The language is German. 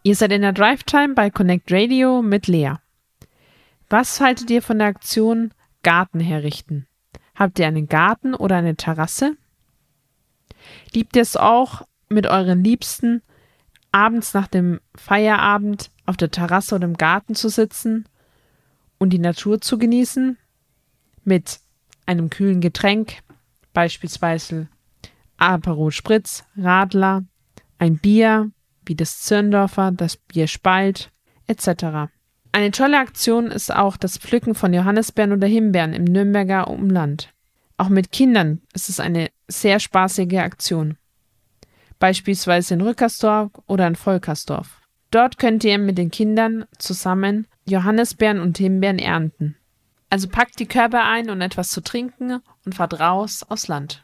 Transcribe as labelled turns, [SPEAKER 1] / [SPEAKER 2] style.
[SPEAKER 1] Ihr seid in der Drive-Time bei Connect Radio mit Lea. Was haltet ihr von der Aktion Garten herrichten? Habt ihr einen Garten oder eine Terrasse? Liebt ihr es auch, mit euren Liebsten abends nach dem Feierabend auf der Terrasse oder im Garten zu sitzen und die Natur zu genießen? Mit einem kühlen Getränk, beispielsweise Aperol Spritz, Radler, ein Bier, wie das Zirndorfer, das Bier Spalt, etc. Eine tolle Aktion ist auch das Pflücken von Johannisbeeren oder Himbeeren im Nürnberger Umland. Auch mit Kindern ist es eine sehr spaßige Aktion. Beispielsweise in Rückersdorf oder in Volkersdorf. Dort könnt ihr mit den Kindern zusammen Johannisbeeren und Himbeeren ernten. Also packt die Körbe ein und etwas zu trinken und fahrt raus aufs Land.